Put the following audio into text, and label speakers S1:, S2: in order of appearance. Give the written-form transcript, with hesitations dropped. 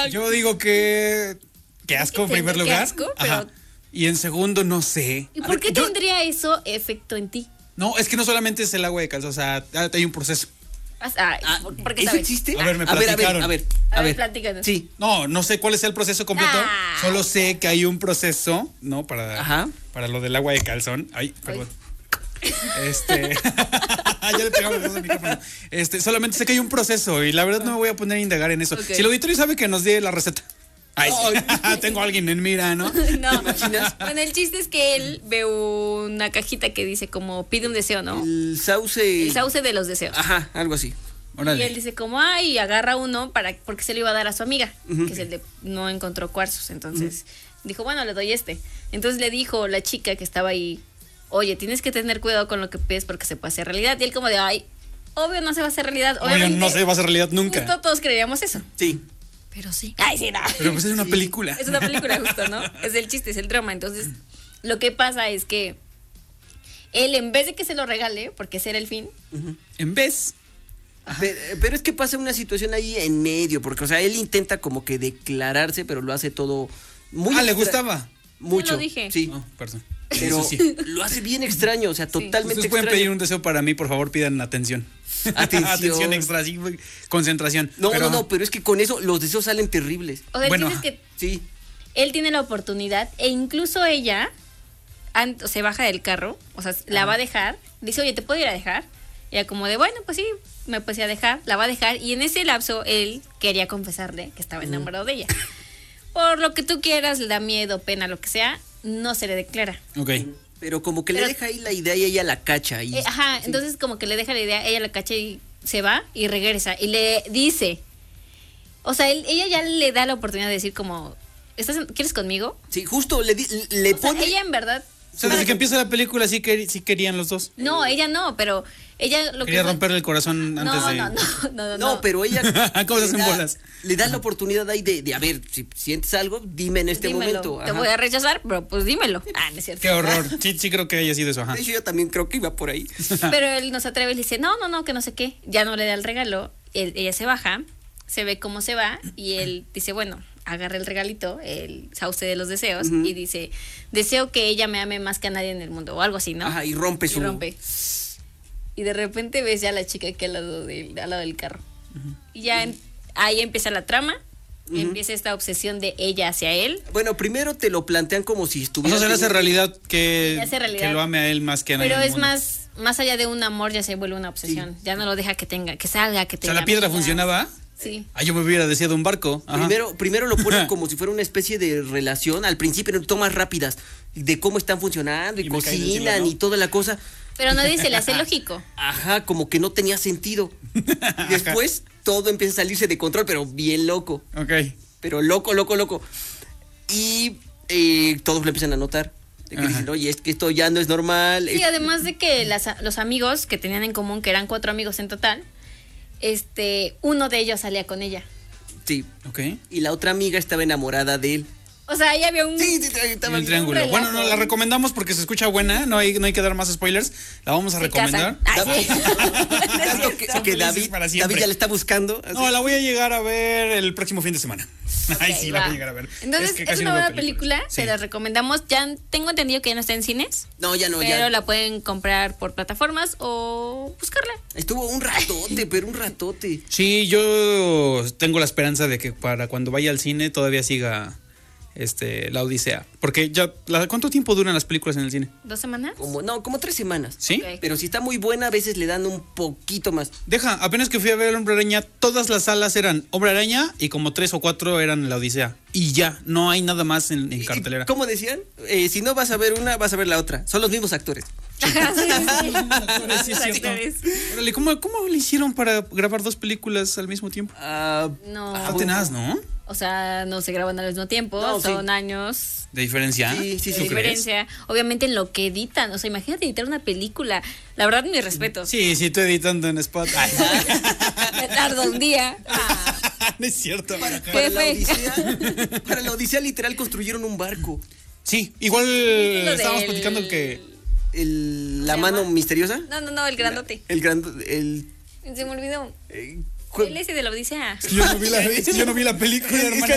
S1: Yo digo que asco en primer lugar.
S2: Asco, pero...
S1: Ajá. Y en segundo, no sé.
S2: ¿Y por qué tendría eso efecto en ti?
S1: No, es que no solamente es el agua de calzón, o sea, hay un proceso.
S2: ¿Por qué
S3: ¿Eso
S2: sabes?
S3: existe?
S1: A ver, me platicaron.
S3: A ver,
S2: platícanos.
S3: Sí.
S1: No sé cuál es el proceso completo. Solo sé que hay un proceso, ¿no? Para lo del agua de calzón. Ay, perdón. Ya le pegamos el micrófono. Solamente sé que hay un proceso y la verdad no me voy a poner a indagar en eso.
S2: Okay.
S1: Si el auditorio sabe que nos dé la receta. Ay, sí. Tengo a alguien en mira, ¿no?
S2: No. Bueno, el chiste es que él ve una cajita que dice como pide un deseo, ¿no?
S3: El sauce
S2: de los deseos.
S3: Ajá, algo así.
S1: Órale.
S2: Y él dice como, y agarra uno porque se lo iba a dar a su amiga, que es el de no encontró cuarzos. Entonces dijo, bueno, le doy este. Entonces le dijo la chica que estaba ahí, oye, tienes que tener cuidado con lo que pides porque se puede hacer realidad. Y él como de, obvio no se va a hacer realidad.
S1: Obvio no se va a hacer realidad nunca.
S2: Justo todos creíamos eso.
S3: Sí.
S2: Pero sí. Ay, sí, no.
S1: Pero pues es una película.
S2: Es una película justo, ¿no? Es el chiste, es el drama. Entonces, lo que pasa es que él, en vez de que se lo regale, porque ese era el fin.
S1: En vez.
S3: Pero es que pasa una situación ahí en medio, porque, o sea, él intenta como que declararse, pero lo hace todo muy...
S1: ¿le gustaba?
S3: Mucho.
S2: Yo lo dije.
S3: Sí.
S1: Oh, perdón.
S3: Pero
S1: sí.
S3: lo hace bien extraño, o sea, totalmente
S1: Ustedes pueden
S3: extraño.
S1: pedir un deseo para mí, por favor, pidan atención.
S3: Atención
S1: extra, sí, concentración.
S3: No, pero es que con eso los deseos salen terribles.
S2: O sea,
S1: Bueno,
S2: el chiste es que
S3: Sí.
S2: él tiene la oportunidad e incluso ella se baja del carro, o sea, la va a dejar, dice, oye, ¿te puedo ir a dejar? Y ella como de, bueno, pues sí, me puedes ir a dejar, la va a dejar, y en ese lapso él quería confesarle que estaba enamorado de ella. Por lo que tú quieras, le da miedo, pena, lo que sea, no se le declara.
S1: Ok.
S3: Pero como que le deja ahí la idea y ella la cacha. Y,
S2: entonces como que le deja la idea, ella la cacha y se va y regresa, y le dice, o sea, ella ya le da la oportunidad de decir como, ¿quieres conmigo?
S3: Sí, justo le pone...
S2: Sea, ella en verdad...
S1: O sea, desde que empieza la película sí querían los dos.
S2: No, ella no, pero ella lo
S1: Quería
S2: que...
S1: romperle el corazón antes de...
S3: No, pero ella...
S1: ¿Cómo se hacen bolas?
S3: Le da la oportunidad ahí de a ver, si sientes algo, dime en este
S2: dímelo.
S3: momento.
S2: Te voy a rechazar, pero pues dímelo. No es cierto.
S1: Qué horror. Sí creo que haya sido eso, ajá.
S3: De hecho, yo también creo que iba por ahí.
S2: Pero él no se atreve y le dice, no, que no sé qué. Ya no le da el regalo. Ella se baja, se ve cómo se va y él dice, bueno, agarra el regalito, el sauce de los deseos, y dice, deseo que ella me ame más que a nadie en el mundo, o algo así, ¿no?
S3: Ajá, y rompe su...
S2: Y de repente ves ya a la chica que al lado del carro. Y ya ahí empieza la trama, empieza esta obsesión de ella hacia él.
S3: Bueno, primero te lo plantean como si estuviera...
S1: O sea, se le hace realidad que
S2: lo
S1: ame a él más que a nadie.
S2: Pero
S1: en el
S2: es
S1: mundo.
S2: más allá de un amor, ya se vuelve una obsesión. Ya no lo deja que salga, que
S1: O
S2: tenga...
S1: sea, la piedra
S2: amigas.
S1: funcionaba.
S2: Sí.
S1: Yo me hubiera deseado un barco. Ajá.
S3: Primero lo ponen como si fuera una especie de relación. Al principio, tomas rápidas de cómo están funcionando y
S1: me cae
S3: cocinan
S1: encima, ¿no?
S3: y toda la cosa.
S2: Pero nadie se le hace lógico.
S3: Ajá, como que no tenía sentido. Y después todo empieza a salirse de control, pero bien loco.
S1: Ok.
S3: Pero loco. Y todos lo empiezan a notar. De que dicen, oye, es que esto ya no es normal.
S2: Sí, además de que los amigos que tenían en común, que eran 4 amigos en total, uno de ellos salía con ella.
S3: Sí.
S1: Ok.
S3: Y la otra amiga estaba enamorada de él.
S2: O sea, ahí había un...
S3: Sí, estaba
S1: El triángulo.
S2: relajo.
S1: Bueno, no, la recomendamos porque se escucha buena. No hay que dar más spoilers. La vamos a recomendar.
S3: Tanto que David
S1: para siempre.
S3: David ya le está buscando. Así.
S1: No, la voy a llegar a ver el próximo fin de semana. Ay, sí, la
S2: va.
S1: voy a llegar a ver.
S2: Entonces,
S1: que
S2: es
S1: casi
S2: una
S1: no veo
S2: buena película,
S1: Sí.
S2: se la recomendamos. Ya tengo entendido que ya no está en cines.
S3: No, ya no,
S2: pero
S3: ya.
S2: la pueden comprar por plataformas o buscarla.
S3: Estuvo un ratote, pero un ratote.
S1: Sí, yo tengo la esperanza de que para cuando vaya al cine todavía siga la Odisea. Porque ya, ¿cuánto tiempo duran las películas en el cine?
S2: 2 semanas.
S3: Como 3 semanas.
S1: ¿Sí?
S2: Ok.
S3: Pero si está muy buena, a veces le dan un poquito más.
S1: Apenas que fui a ver el Hombre Araña, todas las salas eran Hombre Araña y como 3 o 4 eran la Odisea. Y ya, no hay nada más en cartelera.
S3: ¿Cómo decían? Si no vas a ver una, vas a ver la otra. Son los mismos actores.
S1: Sí, es cierto. Órale, ¿cómo le hicieron para grabar 2 películas al mismo tiempo?
S2: No.
S1: Tenaz, ¿no?
S2: O sea, no se graban al mismo tiempo,
S3: No,
S2: son años
S1: ¿De diferencia?
S3: Sí,
S2: de
S3: ¿tú
S2: diferencia. Obviamente en lo que editan, o sea, imagínate editar una película. La verdad, mi respeto.
S1: Sí, tú editando en Spot.
S2: Me tardo un día.
S1: No es cierto.
S3: Para la Odisea literal construyeron un barco.
S1: Sí, igual
S2: lo
S1: estábamos
S2: del-
S1: platicando que...
S3: La
S2: se
S3: mano
S2: llama?
S3: misteriosa.
S2: No, el grandote.
S3: El
S2: Se me olvidó.
S3: ¿cuál?
S2: El ese de la Odisea.
S1: Yo no vi la película, hermano.